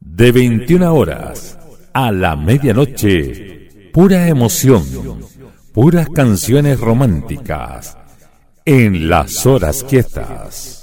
De 21 horas a la medianoche, pura emoción, puras canciones románticas en las horas quietas.